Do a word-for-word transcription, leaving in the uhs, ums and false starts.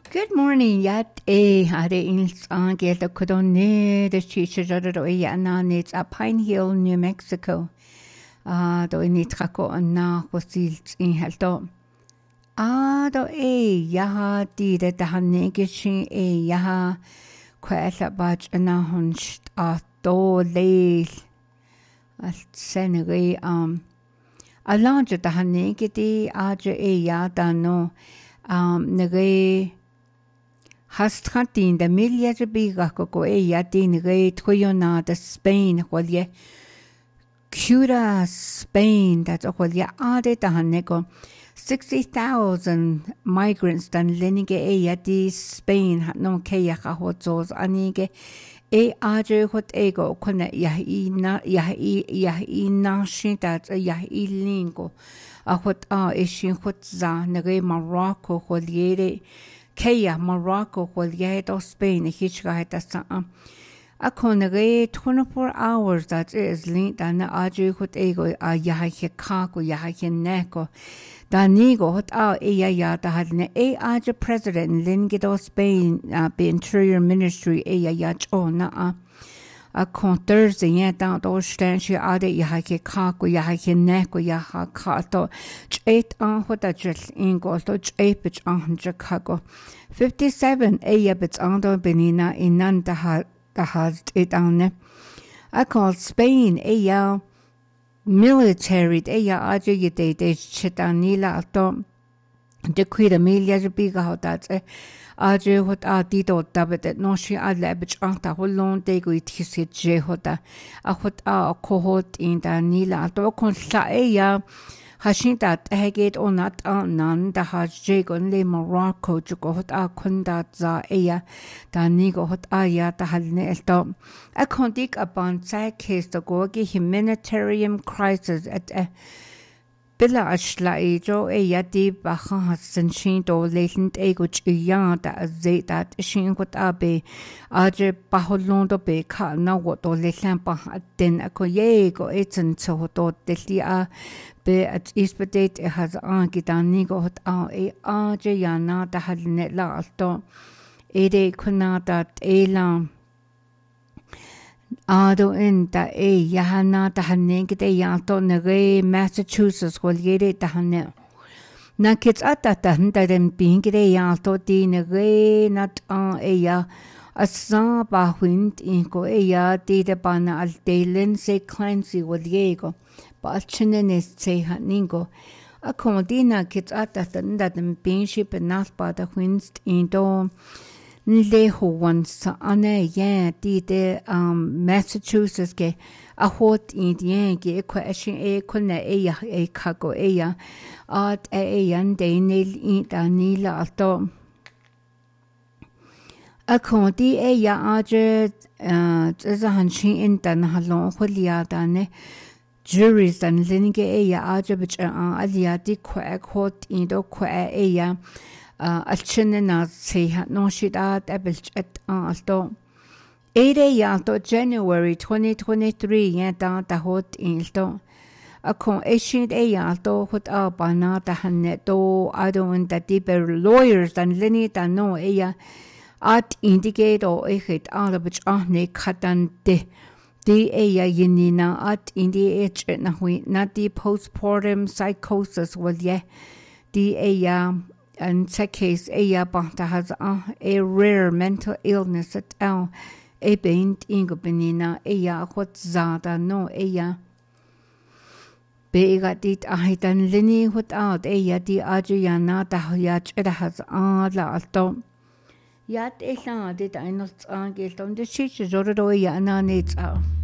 Good morning, yat e hade ins angel the codone the chicharo yananits a Pine Hill, New Mexico. Ah, do ini trako na fosil in halto. Ah, do e yaha di de tahane gishin e yaha kwela bach na hunst a do leil al senere um a large tahane giti aje e ya dano um nere Hastratin de milia de biga ko e ya din re troyona de Spain holje Cura Spain that holje ade da hanego sixty thousand migrants dan lenige e ya di Spain hat no ke ya hotzos anige e ade hot ego kone ya ina ya ya ina shintat ya ilingo a hot a e shin hot za nere Morocco holje Kea Morocco will yet of Spain a hitchhike at some a conere twenty-four hours that is linked and aju hot ego a yahike kako yahike neko danigo hot out e ya da had an a aja president lingido Spain uh, be interior ministry e ya chona a a con Thursday yeah down to stand she ade yahike kako yahike neko yaha kato eight on what a just in go to eight pitch on Chicago fifty-seven a yabits on the benina in none the ha the has it on I call Spain a ya military a ya aja yede de chitanila to the quid amelia big out that's a aja hot a dito dabit no she a labich on the whole long day go it his je hota a hot a cohort in the nila to con sa a ya Hashinta hegate on not none the has jagon le Morocco to go hot a kunda za ea da nigo hot aya the halne elto. A condic upon side case the gogi humanitarian crisis at a Billa ashla ejo e yadi baha hasan shin do latent ego chiya da ze that shin hot abe aje baholondo be ka na what do lesan bah den a ko ye go etzen to do deli a be at ispedet e has an gidani go hot a e aje yana da halne la alto e de kuna dat elam Ado in da e yahana da hanenge de yanto nere Massachusetts holgere da hanne. Na kids at that da dem being de yanto di nere nat an e ya asa ba wind in go e ya di de bana al delen se clancy holgego. Ba chinene se haningo. A comodina kids at that da dem being ship enough ba da winds in do Le ho once ane yan di de um Massachusetts ke a hot in yan ke question e kunne e ya e kago e ya at e yan de nil in da nila alto a kondi e ya aje uh za han shin in dan halon kholia da ne juries dan linge e ya aje bich a alia di kwa hot in do kwa e ya Uh, alchinna say no shit at at alto. Eight yanto January twenty twenty three yanta da hot insto. A con ancient a yanto hot up anata haneto I don't that deeper lawyers than Lenny than no ea at indicate or a hit out of which are ne katan de. The ea yinina at indi h not the postpartum psychosis was ye. The ea And in case ea banta has a rare mental illness at el e beint ingobenina ea hot zada no ea Bega dit ahitan lini hot out ea di ajiyana da yach eda has a la alto Yat ela dit einot angelt und de chiche zordo ea na nits out